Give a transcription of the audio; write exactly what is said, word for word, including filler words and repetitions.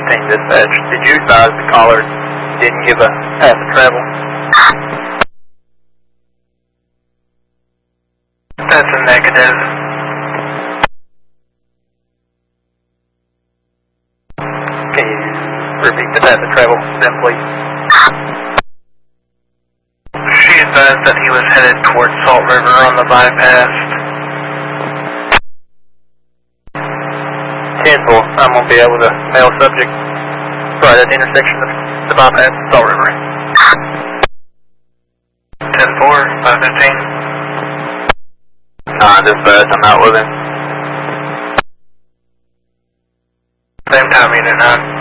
fifteen dispatch. Did you advise the caller didn't give a path of travel? That's a negative. Can you repeat the path of travel then, please? She advised that he was headed towards Salt River on the bypass. ten four, I'm going to be able to mail subject right at the intersection of the bypass and Salt River. ten four, five fifteen. Nah, dispatch, I'm not with him. Same time, unit nine.